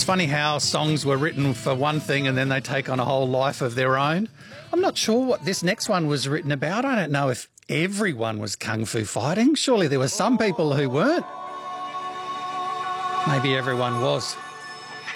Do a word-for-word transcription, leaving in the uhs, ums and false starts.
funny how songs were written for one thing and then they take on a whole life of their own. I'm not sure what this next one was written about. I don't know if everyone was kung fu fighting. Surely there were some people who weren't. Maybe everyone was.